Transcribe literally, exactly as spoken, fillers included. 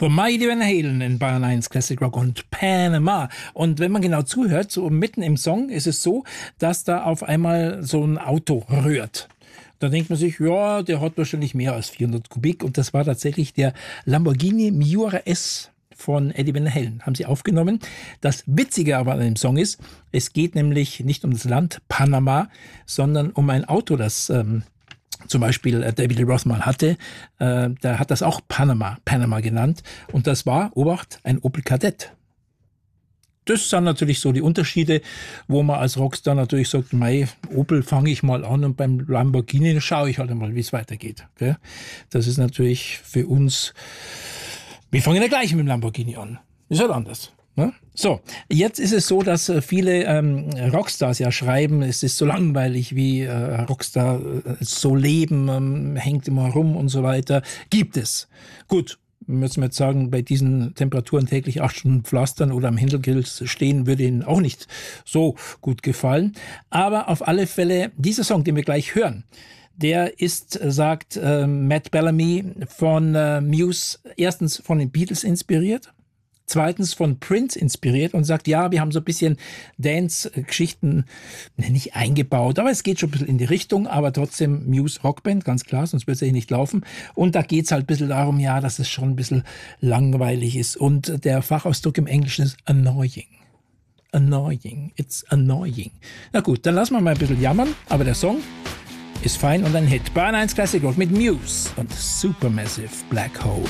Mighty Van Halen in Bayern eins Classic Rock und Panama. Und wenn man genau zuhört, so mitten im Song ist es so, dass da auf einmal so ein Auto rührt. Da denkt man sich, ja, der hat wahrscheinlich mehr als vierhundert Kubik. Und das war tatsächlich der Lamborghini Miura S von Eddie Van Halen. Haben sie aufgenommen. Das Witzige aber an dem Song ist, es geht nämlich nicht um das Land Panama, sondern um ein Auto, das ähm, zum Beispiel äh, David Lee Roth mal hatte. Äh, der hat das auch Panama, Panama genannt. Und das war, Obacht, ein Opel Kadett. Das sind natürlich so die Unterschiede, wo man als Rockstar natürlich sagt, mei, Opel fange ich mal an und beim Lamborghini schaue ich halt mal, wie es weitergeht. Gell? Das ist natürlich für uns, wir fangen ja gleich mit dem Lamborghini an. Ist halt anders. Ne? So, jetzt ist es so, dass viele ähm, Rockstars ja schreiben, es ist so langweilig, wie äh, Rockstar äh, so leben, ähm, hängt immer rum und so weiter. Gibt es. Gut. Müssen wir jetzt sagen, bei diesen Temperaturen täglich acht Stunden pflastern oder am Händelgrill stehen, würde Ihnen auch nicht so gut gefallen. Aber auf alle Fälle, dieser Song, den wir gleich hören, der ist, sagt äh, Matt Bellamy, von äh, Muse erstens von den Beatles inspiriert, zweitens von Prince inspiriert und sagt, ja, wir haben so ein bisschen Dance-Geschichten nicht eingebaut, aber es geht schon ein bisschen in die Richtung, aber trotzdem Muse Rockband, ganz klar, sonst würde es ja nicht laufen. Und da geht es halt ein bisschen darum, ja, dass es schon ein bisschen langweilig ist. Und der Fachausdruck im Englischen ist annoying. Annoying. It's annoying. Na gut, dann lassen wir mal ein bisschen jammern, aber der Song ist fein und ein Hit. Bayern eins Classic Rock mit Muse und Supermassive Black Hole.